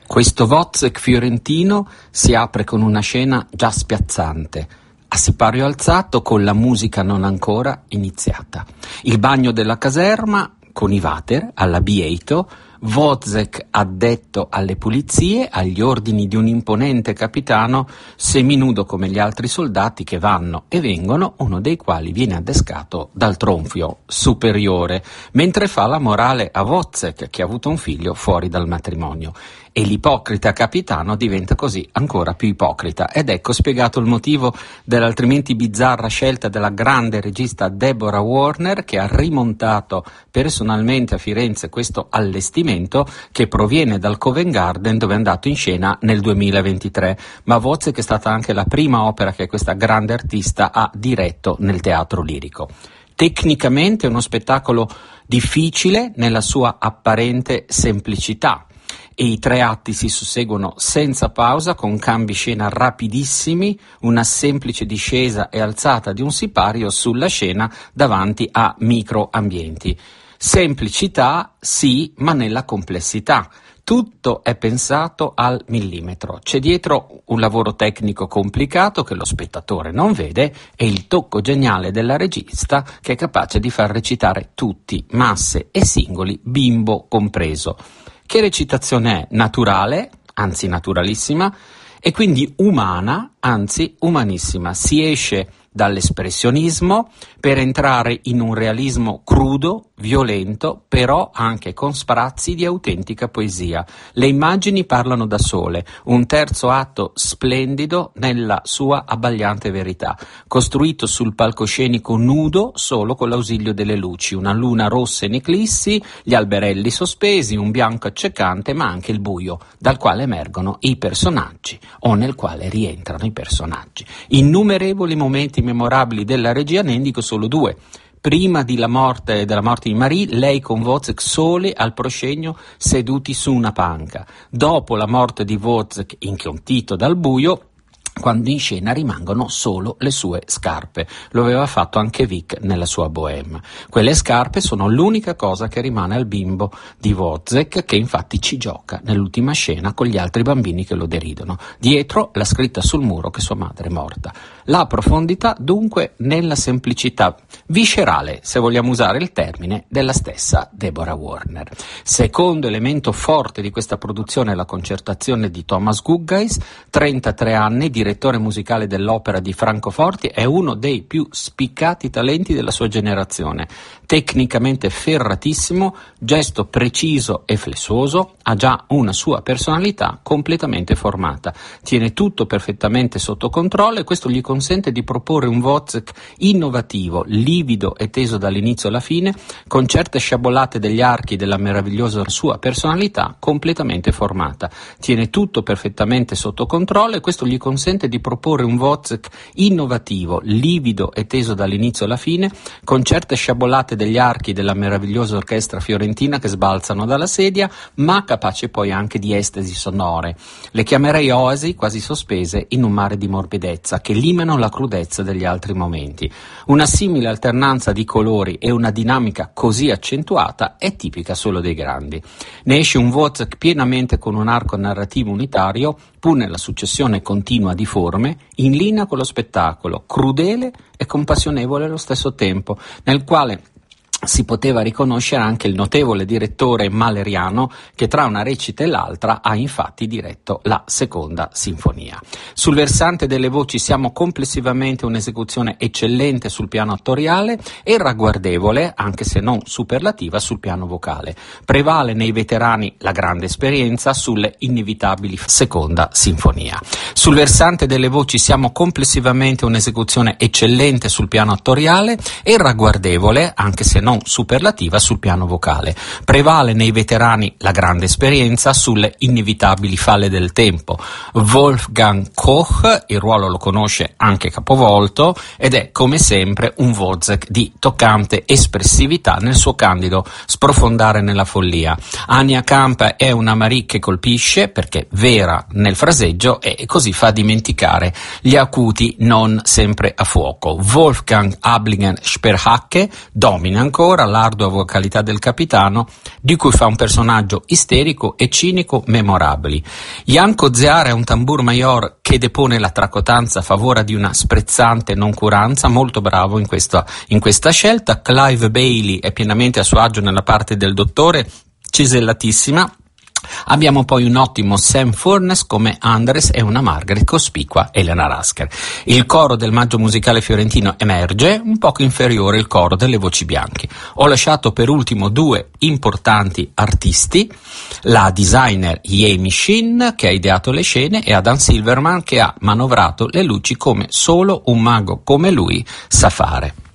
Questo Wozzeck fiorentino si apre con una scena già spiazzante, a sipario alzato con la musica non ancora iniziata. Il bagno della caserma con i water alla Bieito, Wozzeck addetto alle pulizie, agli ordini di un imponente capitano, seminudo come gli altri soldati che vanno e vengono, uno dei quali viene addescato dal tronfio superiore, mentre fa la morale a Wozzeck, che ha avuto un figlio fuori dal matrimonio. E l'ipocrita capitano diventa così ancora più ipocrita. Ed ecco spiegato il motivo dell'altrimenti bizzarra scelta della grande regista Deborah Warner, che ha rimontato personalmente a Firenze questo allestimento che proviene dal Covent Garden, dove è andato in scena nel 2023. Ma Wozzeck è stata anche la prima opera che questa grande artista ha diretto nel teatro lirico. Tecnicamente è uno spettacolo difficile nella sua apparente semplicità, e i 3 atti si susseguono senza pausa, con cambi scena rapidissimi, una semplice discesa e alzata di un sipario sulla scena davanti a microambienti. Semplicità sì, ma nella complessità. Tutto è pensato al millimetro. C'è dietro un lavoro tecnico complicato che lo spettatore non vede e il tocco geniale della regista, che è capace di far recitare tutti, masse e singoli, bimbo compreso. Che recitazione è? Naturale, anzi naturalissima, e quindi umana, anzi umanissima. Si esce dall'espressionismo per entrare in un realismo crudo, violento, però anche con sprazzi di autentica poesia. Le immagini parlano da sole, un terzo atto splendido nella sua abbagliante verità, costruito sul palcoscenico nudo solo con l'ausilio delle luci, una luna rossa in eclissi, gli alberelli sospesi, un bianco accecante, ma anche il buio dal quale emergono i personaggi o nel quale rientrano i personaggi. Innumerevoli momenti memorabili della regia, ne indico solo 2. Prima della morte di Marie, lei con Wozzeck soli al proscenio seduti su una panca. Dopo la morte di Wozzeck, inchiottito dal buio, quando in scena rimangono solo le sue scarpe. Lo aveva fatto anche Wieck nella sua Bohème. Quelle scarpe sono l'unica cosa che rimane al bimbo di Wozzeck, che infatti ci gioca nell'ultima scena con gli altri bambini che lo deridono. Dietro la scritta sul muro che sua madre è morta. La profondità dunque nella semplicità viscerale, se vogliamo usare il termine, della stessa Deborah Warner. Secondo elemento forte di questa produzione è la concertazione di Thomas Guggais, 33 anni, direttore musicale dell'Opera di Francoforte, è uno dei più spiccati talenti della sua generazione. Tecnicamente ferratissimo, gesto preciso e flessuoso, ha già una sua personalità completamente formata. Tiene tutto perfettamente sotto controllo e questo gli consente di proporre un Wozzeck innovativo, livido e teso dall'inizio alla fine, con certe sciabolate degli archi della meravigliosa sua personalità completamente formata. Tiene tutto perfettamente sotto controllo e questo gli consente di proporre un Wozzeck innovativo, livido e teso dall'inizio alla fine, con certe sciabolate degli archi della meravigliosa orchestra fiorentina che sbalzano dalla sedia, ma capace poi anche di estasi sonore. Le chiamerei oasi quasi sospese in un mare di morbidezza che limano la crudezza degli altri momenti. Una simile alternanza di colori e una dinamica così accentuata è tipica solo dei grandi. Ne esce un Wozzeck pienamente con un arco narrativo unitario, pur nella successione continua di forme, in linea con lo spettacolo, crudele e compassionevole allo stesso tempo, nel quale si poteva riconoscere anche il notevole direttore Maleriano, che tra una recita e l'altra ha infatti diretto la seconda sinfonia. Sul versante delle voci siamo complessivamente un'esecuzione eccellente sul piano attoriale e ragguardevole, anche se non superlativa, sul piano vocale. Prevale nei veterani la grande esperienza sulle inevitabili seconda sinfonia. Sul versante delle voci siamo complessivamente un'esecuzione eccellente sul piano attoriale e ragguardevole, anche se non superlativa, sul piano vocale. Prevale nei veterani la grande esperienza sulle inevitabili falle del tempo. Wolfgang Koch il ruolo lo conosce anche capovolto ed è come sempre un Wozzeck di toccante espressività nel suo candido sprofondare nella follia. Anya Kamp è una Marie che colpisce perché vera nel fraseggio e così fa dimenticare gli acuti non sempre a fuoco. Wolfgang Ablingen Sperhacke domina ancora ancora l'ardua vocalità del capitano, di cui fa un personaggio isterico e cinico memorabili. Jan Kozear è un tambur major che depone la tracotanza a favore di una sprezzante noncuranza, molto bravo in questa scelta. Clive Bailey è pienamente a suo agio nella parte del dottore, cisellatissima. Abbiamo poi un ottimo Sam Furness come Andres e una Margaret cospicua Elena Rasker. Il coro del Maggio Musicale Fiorentino emerge, un poco inferiore il coro delle Voci Bianche. Ho lasciato per ultimo due importanti artisti, la designer Yemi Shin, che ha ideato le scene, e Adam Silverman, che ha manovrato le luci come solo un mago come lui sa fare.